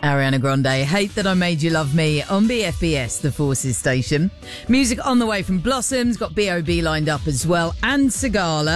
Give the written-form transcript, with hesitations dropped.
Ariana Grande, Hate That I Made You Love Me on BFBS, the Forces station. Music on the way from Blossoms, got B.O.B. lined up as well, and Sigala.